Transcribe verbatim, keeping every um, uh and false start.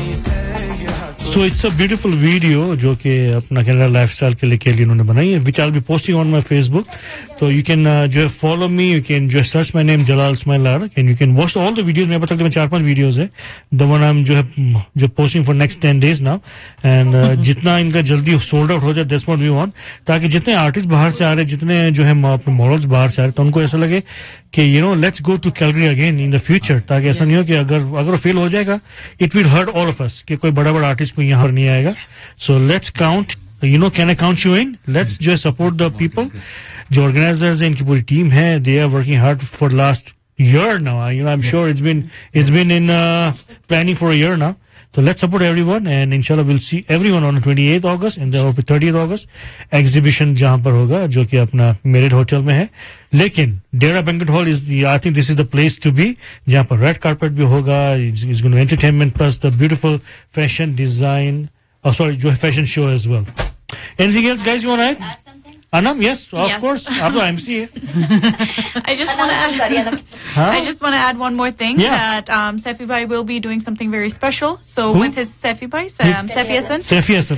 So it's a beautiful video जो कि अपना कैनेडा लाइफस्टाइल के लिए के लिए उन्होंने बनाई है, which I'll be posting on my Facebook. So you can uh, जो है follow me, you can just search my name Jalal Ismail Lara, and you can watch all the videos. मेरे पास तक में चार पांच videos है. The one I'm जो है जो posting for next ten days now, and uh, जितना इनका जल्दी sold out हो जाए, that's what we want. ताकि जितने artists बाहर से आ रहे, जितने जो है अपने models बाहर से आ रहे, तो उनको ऐसा लगे कि you know let's go to Calgary again in the future. ताकि ऐसा नहीं हो कि अगर अगर fail हो जाएगा, it will hurt all of us कि कोई बड़ा बड़ा artist कोई यहाँ पर नहीं आएगा. So let's count. You know, can I count you in? Let's just support the people. जो organizers हैं, इनकी पूरी team है, they are working hard for the last year now. You know, I'm yeah. sure it's been it's been in uh, planning for a year now. So let's support everyone, and inshallah we'll see everyone on the twenty-eighth of August and then thirtieth of August exhibition जहाँ पर होगा, जो कि अपना Marriott Hotel में है. लेकिन Dera Banquet Hall is the, I think this is the place to be. जहाँ पर red carpet भी होगा. It's, it's going to entertainment plus the beautiful fashion design. Oh, sorry, जो fashion show as well. Anything else, guys? You want to add? add something? Anam, yes, of yes. course. आप तो M C है. I just want to add. Huh? I just want to add one more thing yeah. that um, Sefi Bhai will be doing something very special. So Who? with his Sefi Bhai, um, Sefi Hassan. Sefi Hassan.